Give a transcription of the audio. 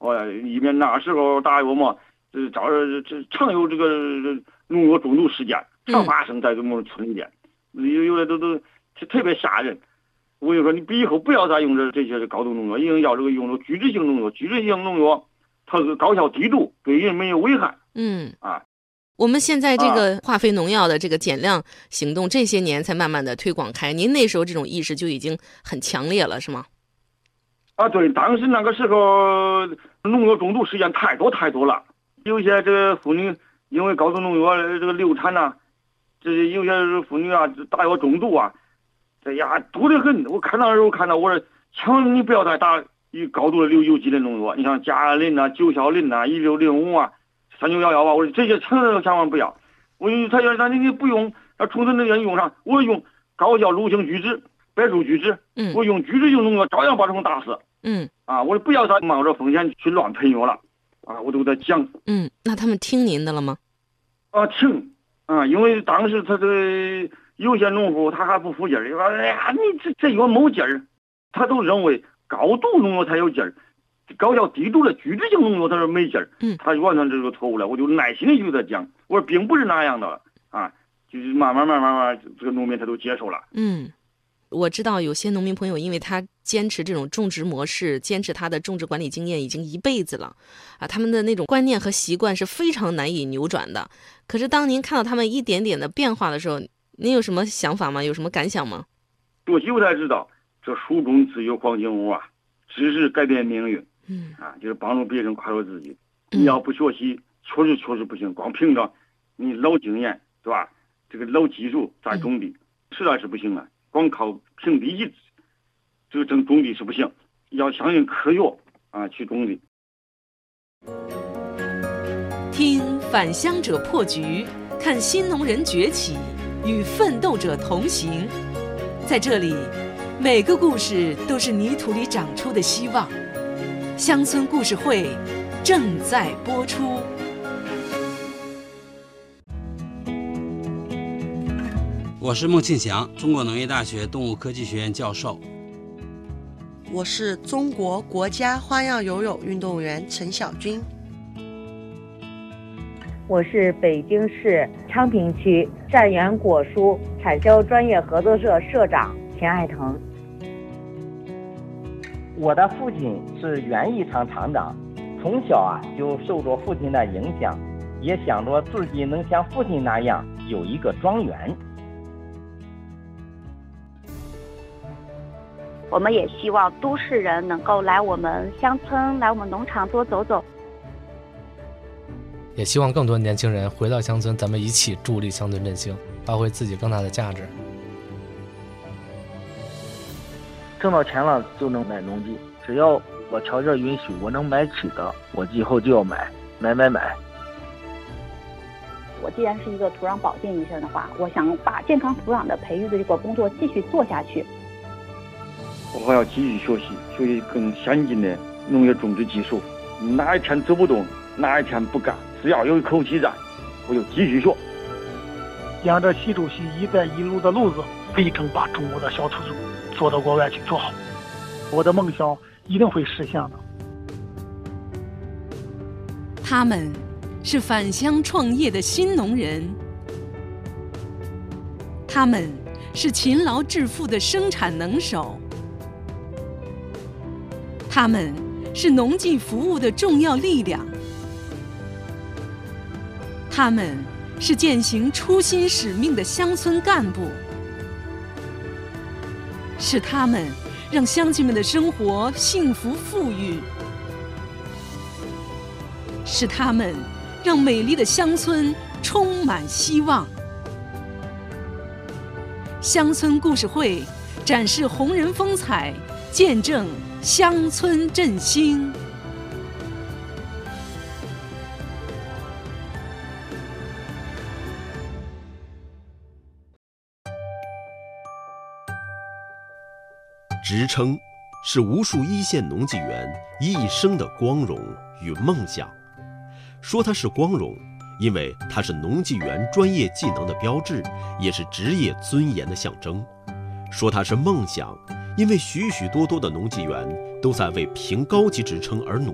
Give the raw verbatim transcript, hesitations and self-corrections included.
我里面那时候大约嘛，这找这常有这个农药中毒事件，常发生在我们村里边，有有的都都特别吓人。我跟你说，你以后不要再用这这些高度农药，一定要这个用这聚酯性农药。聚酯性农药它是高效低度，对人没有危害。 嗯啊。 我们现在这个化肥农药的这个减量行动，这些年才慢慢的推广开。您那时候这种意识就已经很强烈了，是吗？ 啊，对，当时那个时候农药中毒事件太多太多了，有些这个妇女因为高度农药这个流产呐、啊，这有些妇女啊打药中毒啊，这呀多得很。我看到的时候看到我说，千万你不要再打有高度的硫有机的农药，你像甲磷呐、九硝磷呐、一六零五啊。三九幺幺啊！我说这些千万千万不要。我他要他你不用，那虫子那个用上，我用高效乳性聚酯、白术聚酯， 嗯， 我用聚酯性农药照样把虫打死。 嗯， 啊，我不要再冒着风险去乱喷药了。啊，我都在讲。 嗯，那他们听您的了吗？ 啊，听啊，因为当时他这个有些农户他还不服劲儿，说哎呀你这这药没劲儿，他都认为高度农药才有劲儿。高效低度的聚酯性农药它是没劲儿， 嗯， 他完全这个错误了。我就耐心的就在讲，我说并不是那样的啊，就是慢慢慢慢慢，这个农民他都接受了。 嗯，我知道有些农民朋友，因为他坚持这种种植模式，坚持他的种植管理经验已经一辈子了啊，他们的那种观念和习惯是非常难以扭转的。可是当您看到他们一点点的变化的时候，您有什么想法吗？有什么感想吗？ 多久才知道这书中自有黄金屋啊，知识改变命运。 嗯啊，就是帮助别人快乐自己。你要不学习，确实确实不行。光凭着你老经验，对吧？这个老技术在种地，实在是不行了。光靠凭力气，这个种种地是不行。要相信科学啊，去种地。 听返乡者破局，看新农人崛起，与奋斗者同行。在这里，每个故事都是泥土里长出的希望。乡村故事会正在播出。 我是孟庆祥，中国农业大学动物科技学院教授。 我是中国国家花样游泳运动员陈晓军。 我是北京市昌平区善源果蔬产销专业合作社社长田爱腾。 我的父亲是园艺厂厂长，从小啊就受着父亲的影响，也想着自己能像父亲那样有一个庄园。 我们也希望都市人能够来我们乡村，来我们农场多走走。 也希望更多年轻人回到乡村，咱们一起助力乡村振兴，发挥自己更大的价值。 挣到钱了就能买农机，只要我条件允许，我能买起的，我以后就要买，买买买。 我既然是一个土壤保健医生的话，我想把健康土壤的培育的这个工作继续做下去。 我还要继续学习，学习更先进的农业种植技术。哪一天走不动，哪一天不干，只要有一口气在，我就继续学。 沿着习主席“一带一路”的路子，力争把中国的小土猪做到国外去做好。我的梦想一定会实现的。 他们是返乡创业的新农人，他们是勤劳致富的生产能手，他们是农技服务的重要力量，他们是践行初心使命的乡村干部，是他们让乡亲们的生活幸福富裕，是他们让美丽的乡村充满希望。乡村故事会展示红人风采，见证乡村振兴。 职称是无数一线农技员一生的光荣与梦想。说它是光荣，因为它是农技员专业技能的标志，也是职业尊严的象征。说它是梦想，因为许许多多的农技员都在为评高级职称而努力。